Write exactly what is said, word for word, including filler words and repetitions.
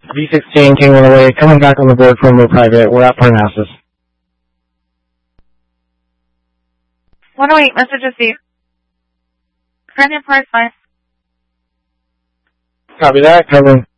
V sixteen, King one oh eight, coming back on the board from the private. We're at Parnassus. one oh eight, message received. Current Empire five. Copy that, covering.